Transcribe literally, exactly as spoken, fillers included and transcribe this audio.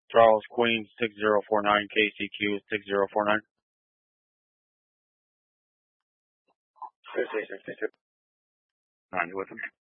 Charles Queen six zero four nine, K C Q six zero four nine. Six six six two. Nine with him.